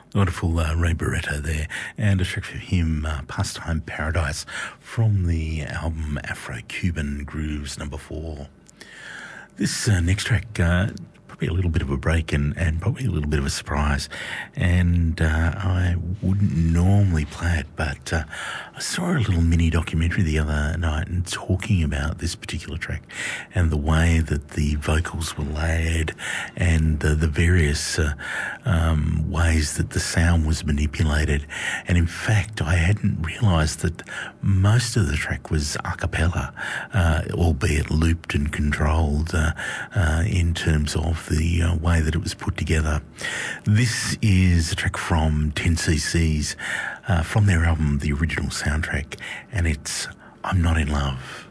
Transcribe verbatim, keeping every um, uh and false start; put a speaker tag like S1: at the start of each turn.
S1: Wonderful uh, Ray Barretto there, and a track from him, uh, Pastime Paradise, from the album Afro-Cuban Grooves number four. This uh, next track, uh, probably a little bit of a break and, and probably a little bit of a surprise, and uh, I wouldn't normally play it, but uh, I saw a little mini documentary the other night and talking about this particular track and the way that the vocals were layered and uh, the various uh, um, ways that the sound was manipulated. And in fact, I hadn't realised that most of the track was a cappella, uh, albeit looped and controlled uh, uh, in terms of the uh, way that it was put together. This is a track from ten C C's uh, from their album, the original soundtrack, and it's I'm Not in Love.